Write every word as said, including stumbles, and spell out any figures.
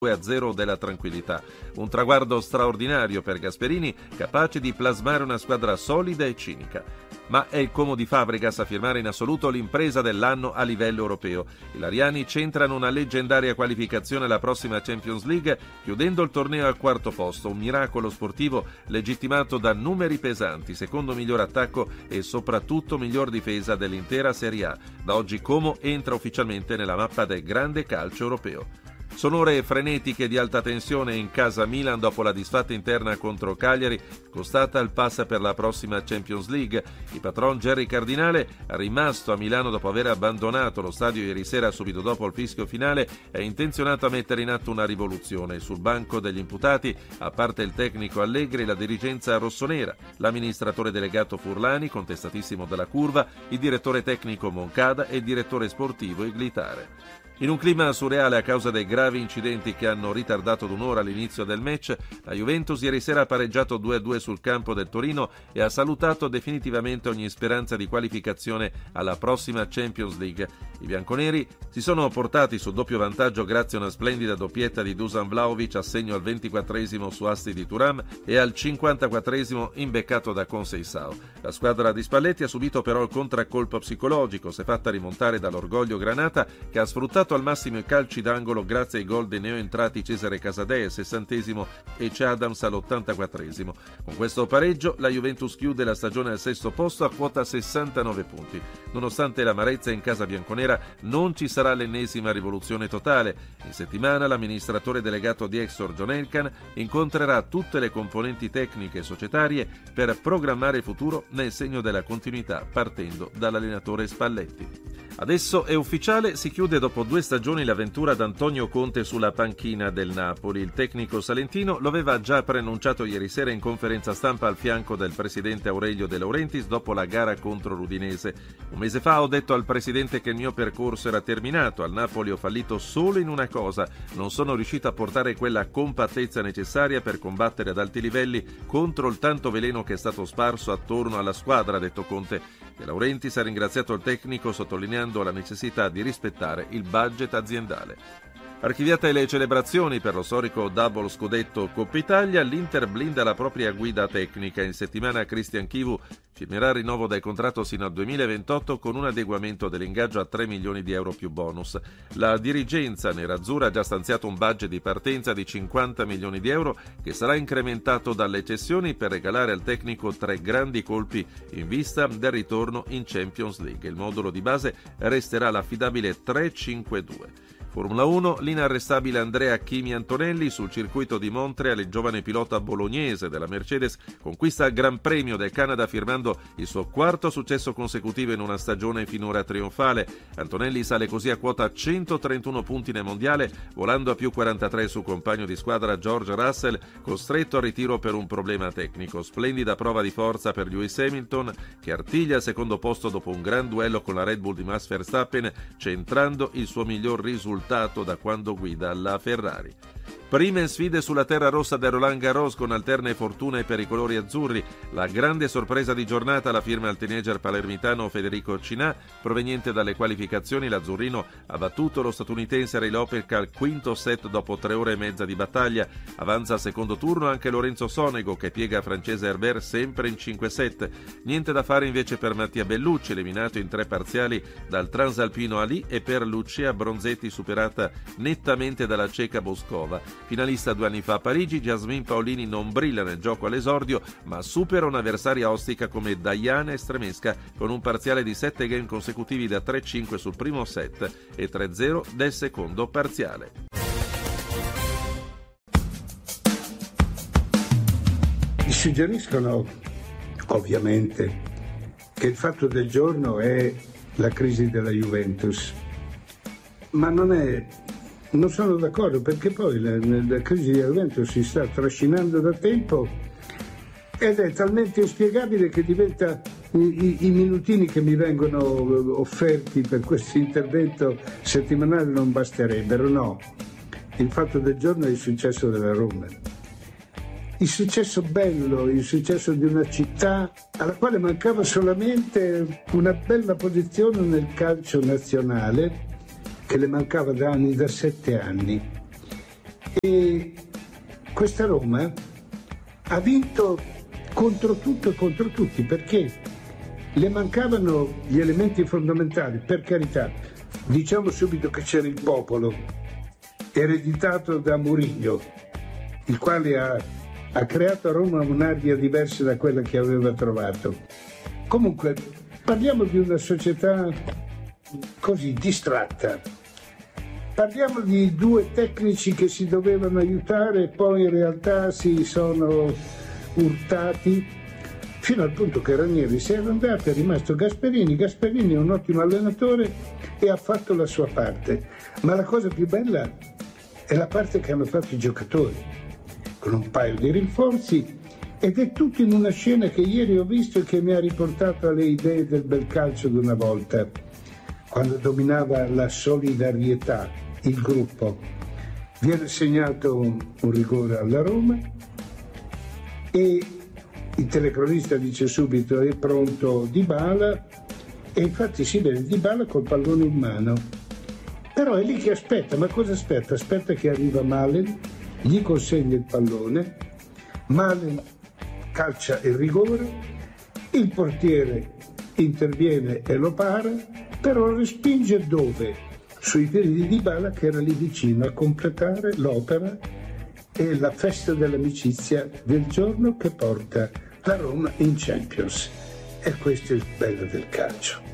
due a zero della tranquillità. Un traguardo straordinario per Gasperini, capace di plasmare una squadra solida e cinica. Ma è il Como di Fabregas a firmare in assoluto l'impresa dell'anno a livello europeo. I lariani centrano una leggendaria qualificazione alla prossima Champions League, chiudendo il torneo al quarto posto, un miracolo sportivo legittimato da numeri pesanti, secondo miglior attacco e soprattutto miglior difesa dell'intera Serie A. Da oggi Como entra ufficialmente nella mappa del grande calcio europeo. Sono ore frenetiche di alta tensione in casa Milan dopo la disfatta interna contro Cagliari, costata il pass per la prossima Champions League. Il patron Gerry Cardinale, rimasto a Milano dopo aver abbandonato lo stadio ieri sera subito dopo il fischio finale, è intenzionato a mettere in atto una rivoluzione. Sul banco degli imputati, a parte il tecnico Allegri, la dirigenza rossonera, l'amministratore delegato Furlani, contestatissimo dalla curva, il direttore tecnico Moncada e il direttore sportivo Iglitare. In un clima surreale a causa dei gravi incidenti che hanno ritardato d'un'ora l'inizio del match, la Juventus ieri sera ha pareggiato due a due sul campo del Torino e ha salutato definitivamente ogni speranza di qualificazione alla prossima Champions League. I bianconeri si sono portati sul doppio vantaggio grazie a una splendida doppietta di Dusan Vlahovic a segno al ventiquattresimo su Asti di Thuram e al cinquantaquattresimo imbeccato da Conceição. La squadra di Spalletti ha subito però il contraccolpo psicologico, si è fatta rimontare dall'orgoglio granata che ha sfruttato al massimo i calci d'angolo grazie ai gol dei neoentrati Cesare Casadei al sessantesimo e C. Adams all'ottantaquattresimo. Con questo pareggio la Juventus chiude la stagione al sesto posto a quota sessantanove punti. Nonostante l'amarezza in casa bianconera non ci sarà l'ennesima rivoluzione totale. In settimana l'amministratore delegato di Exor, John Elkann, incontrerà tutte le componenti tecniche e societarie per programmare il futuro nel segno della continuità partendo dall'allenatore Spalletti. Adesso è ufficiale, si chiude dopo due stagioni l'avventura d'Antonio Conte sulla panchina del Napoli. Il tecnico salentino lo aveva già preannunciato ieri sera in conferenza stampa al fianco del presidente Aurelio De Laurentiis dopo la gara contro l'Udinese. Un mese fa ho detto al presidente che il mio percorso era terminato, al Napoli ho fallito solo in una cosa, non sono riuscito a portare quella compattezza necessaria per combattere ad alti livelli contro il tanto veleno che è stato sparso attorno alla squadra, ha detto Conte. De Laurentiis ha ringraziato il tecnico sottolineando la necessità di rispettare il budget aziendale. Archiviate le celebrazioni per lo storico double scudetto Coppa Italia, l'Inter blinda la propria guida tecnica. In settimana Christian Chivu firmerà il rinnovo del contratto sino al duemilaventotto con un adeguamento dell'ingaggio a tre milioni di euro più bonus. La dirigenza nerazzurra ha già stanziato un budget di partenza di cinquanta milioni di euro che sarà incrementato dalle cessioni per regalare al tecnico tre grandi colpi in vista del ritorno in Champions League. Il modulo di base resterà l'affidabile tre cinque due. Formula uno, l'inarrestabile Andrea Kimi Antonelli sul circuito di Montreal, il giovane pilota bolognese della Mercedes conquista il Gran Premio del Canada firmando il suo quarto successo consecutivo in una stagione finora trionfale. Antonelli sale così a quota centotrentuno punti nel mondiale, volando a più quarantatré sul compagno di squadra George Russell, costretto al ritiro per un problema tecnico. Splendida prova di forza per Lewis Hamilton, che artiglia il secondo posto dopo un gran duello con la Red Bull di Max Verstappen, centrando il suo miglior risultato da quando guida la Ferrari. Prime sfide sulla terra rossa del Roland Garros con alterne fortune per i colori azzurri. La grande sorpresa di giornata la firma al teenager palermitano Federico Cinà, proveniente dalle qualificazioni. L'azzurrino ha battuto lo statunitense Ray Lopelka al quinto set dopo tre ore e mezza di battaglia. Avanza al secondo turno anche Lorenzo Sonego che piega francese Herbert sempre in cinque set. Niente da fare invece per Mattia Bellucci, eliminato in tre parziali dal transalpino Ali, e per Lucia Bronzetti superata nettamente dalla ceca Boscova. Finalista due anni fa a Parigi, Jasmine Paolini non brilla nel gioco all'esordio, ma supera un'avversaria ostica come Diana Estremesca con un parziale di sette game consecutivi da tre cinque sul primo set e tre zero del secondo parziale. Mi suggeriscono, ovviamente, che il fatto del giorno è la crisi della Juventus, ma non è... Non sono d'accordo, perché poi la, la crisi della Juventus si sta trascinando da tempo ed è talmente inspiegabile che diventa i, i, i minutini che mi vengono offerti per questo intervento settimanale non basterebbero. No, il fatto del giorno è il successo della Roma, il successo bello, il successo di una città alla quale mancava solamente una bella posizione nel calcio nazionale, che le mancava da anni, da sette anni. E questa Roma ha vinto contro tutto e contro tutti, perché le mancavano gli elementi fondamentali, per carità. Diciamo subito che c'era il popolo, ereditato da Mourinho, il quale ha, ha creato a Roma un'aria diversa da quella che aveva trovato. Comunque, parliamo di una società così distratta. Parliamo di due tecnici che si dovevano aiutare e poi in realtà si sono urtati, fino al punto che Ranieri se n'è andato, è rimasto Gasperini. Gasperini è un ottimo allenatore e ha fatto la sua parte, ma la cosa più bella è la parte che hanno fatto i giocatori, con un paio di rinforzi, ed è tutto in una scena che ieri ho visto e che mi ha riportato alle idee del bel calcio di una volta, quando dominava la solidarietà, il gruppo. Viene segnato un, un rigore alla Roma e il telecronista dice subito è pronto Dybala, e infatti si vede Dybala col pallone in mano, però è lì che aspetta. Ma cosa aspetta? Aspetta che arriva Malen, gli consegna il pallone, Malen calcia il rigore, il portiere interviene e lo para, però lo respinge dove? Sui piedi di Dybala, che era lì vicino a completare l'opera e la festa dell'amicizia del giorno che porta la Roma in Champions. E questo è il bello del calcio.